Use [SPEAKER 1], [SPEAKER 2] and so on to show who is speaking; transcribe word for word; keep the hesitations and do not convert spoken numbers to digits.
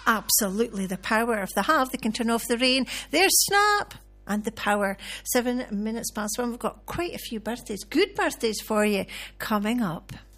[SPEAKER 1] Absolutely. The power of the have. They can turn off the rain. There's Snap. And the power. Seven minutes past one. We've got quite a few birthdays. Good birthdays for you coming up.